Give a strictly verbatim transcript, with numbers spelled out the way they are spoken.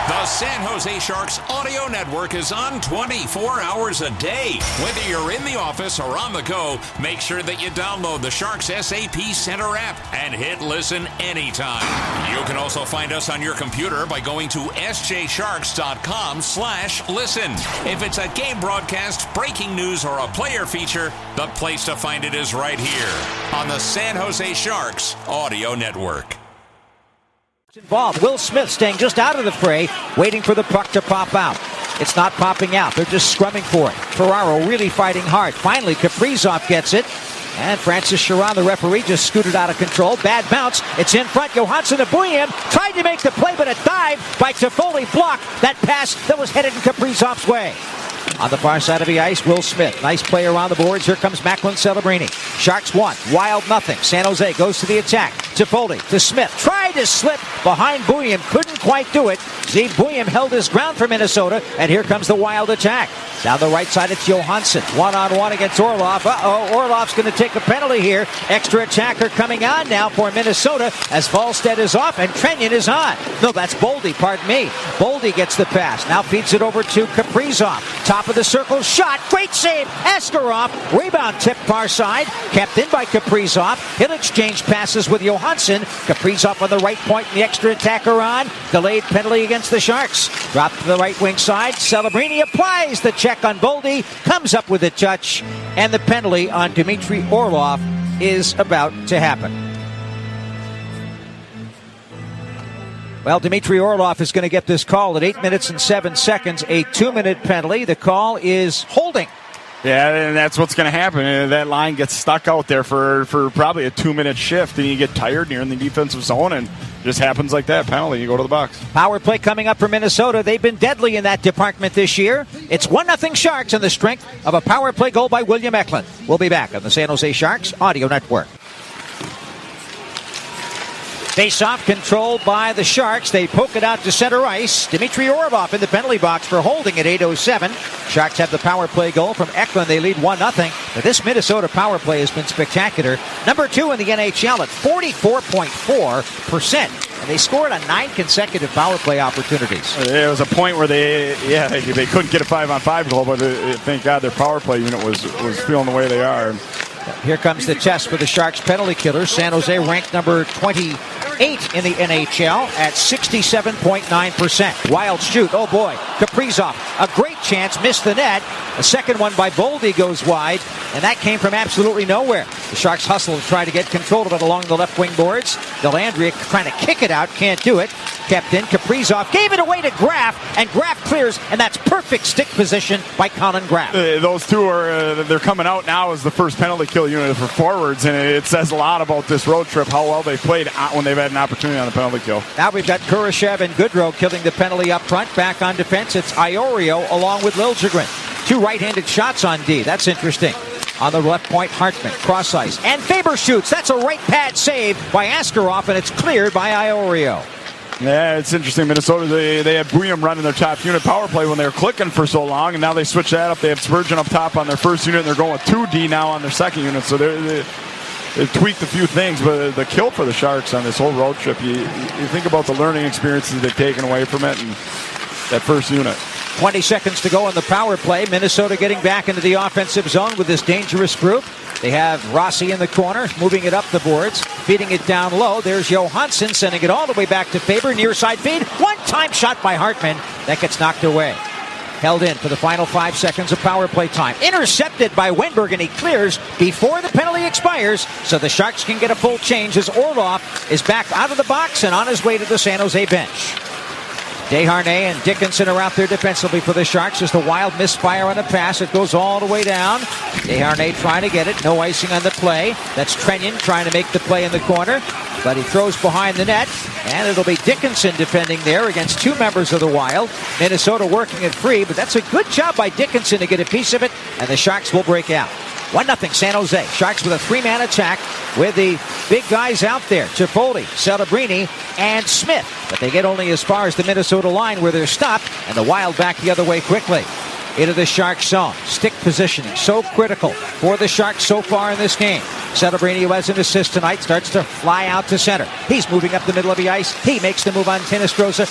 The San Jose Sharks audio network is on twenty-four hours a day. Whether you're in the office or on the go, make sure that you download the Sharks S A P Center app and hit listen anytime. You can also find us on your computer by going to s j sharks dot com slash listen. If it's a game broadcast, breaking news, or a player feature, the place to find it is right here on the San Jose Sharks audio network. Involved. Will Smith staying just out of the fray, waiting for the puck to pop out. It's not popping out. They're just scrumming for it. Ferraro really fighting hard. Finally, Kaprizov gets it. And Francis Chiron, the referee, just scooted out of control. Bad bounce. It's in front. Johansson to Buyem. Tried to make the play, but a dive by Toffoli blocked that pass that was headed in Kaprizov's way. On the far side of the ice, Will Smith. Nice play around the boards. Here comes Macklin Celebrini. Sharks one. Wild nothing. San Jose goes to the attack. Toffoli to Smith. Tried to slip behind Buyem. Couldn't quite do it. Steve Buyem held his ground for Minnesota. And here comes the Wild attack. Down the right side, it's Johansson. One-on-one against Orlov. Uh-oh, Orlov's going to take a penalty here. Extra attacker coming on now for Minnesota as Volstead is off and Trenyon is on. No, that's Boldy, pardon me. Boldy gets the pass. Now feeds it over to Kaprizov. Top of the circle, shot. Great save. Askarov. Rebound tip far side. Kept in by Kaprizov. He'll exchange passes with Johansson. Kaprizov on the right point and the extra attacker on. Delayed penalty against the Sharks. Drop to the right wing side. Celebrini applies the check on Boldy, comes up with a touch, and the penalty on Dmitry Orlov is about to happen. Well, Dmitry Orlov is going to get this call at eight minutes and seven seconds, a two-minute penalty. The call is holding. Yeah, and that's what's going to happen. That line gets stuck out there for, for probably a two-minute shift, and you get tired, and you're in the defensive zone, and it just happens like that. Penalty, you go to the box. Power play coming up for Minnesota. They've been deadly in that department this year. It's one nothing Sharks on the strength of a power play goal by William Eklund. We'll be back on the San Jose Sharks audio network. Face-off controlled by the Sharks. They poke it out to center ice. Dmitry Orlov in the penalty box for holding at eight oh seven. Sharks have the power play goal from Eklund. They lead one nothing. But this Minnesota power play has been spectacular. Number two in the N H L at forty-four point four percent. And they scored on nine consecutive power play opportunities. There was a point where they, yeah, they, they couldn't get a five-on-five goal, but uh, thank God their power play unit was was feeling the way they are. Here comes the test for the Sharks penalty killers. San Jose ranked number twenty-eight in the N H L at sixty-seven point nine percent. Wild shoot. Oh boy. Kaprizov. A great chance. Missed the net. A second one by Boldy goes wide. And that came from absolutely nowhere. The Sharks hustle to try to get control of it along the left wing boards. Delandria trying to kick it out. Can't do it. Kept in. Kaprizov gave it away to Graf. And Graf clears. And that's perfect stick position by Colin Graf. Uh, those two are, uh, they're coming out now as the first penalty kill unit for forwards. And it says a lot about this road trip, how well they played when they've had an opportunity on the penalty kill. Now we've got Kurashev and Goodrow killing the penalty up front. Back on defense, it's Iorio along with Liljegren. Two right-handed shots on D. That's interesting. On the left point, Hartman, cross ice. And Faber shoots. That's a right pad save by Askarov, and it's cleared by Iorio. Yeah, it's interesting. Minnesota, they, they had Buyem running their top unit power play when they were clicking for so long, and now they switch that up. They have Spurgeon up top on their first unit, and they're going with two D now on their second unit. So they're... they're They tweaked a few things, but the kill for the Sharks on this whole road trip, you, you think about the learning experiences they've taken away from it and that first unit. twenty seconds to go on the power play. Minnesota getting back into the offensive zone with this dangerous group. They have Rossi in the corner, moving it up the boards, feeding it down low. There's Johansson sending it all the way back to Faber. Near side feed. One-time shot by Hartman. That gets knocked away. Held in for the final five seconds of power play time. Intercepted by Wenberg, and he clears before the penalty expires, so the Sharks can get a full change as Orlov is back out of the box and on his way to the San Jose bench. Desharnais and Dickinson are out there defensively for the Sharks as the Wild misfire on a pass. It goes all the way down. Desharnais trying to get it. No icing on the play. That's Trenyon trying to make the play in the corner, but he throws behind the net, and it'll be Dickinson defending there against two members of the Wild. Minnesota working it free, but that's a good job by Dickinson to get a piece of it, and the Sharks will break out. one nothing San Jose. Sharks with a three-man attack with the big guys out there. Toffoli, Celebrini, and Smith. But they get only as far as the Minnesota line where they're stopped, and the Wild back the other way quickly. Into the Sharks zone. Stick positioning, so critical for the Sharks so far in this game. Celebrini, who has an assist tonight, starts to fly out to center. He's moving up the middle of the ice. He makes the move on Tinostroza.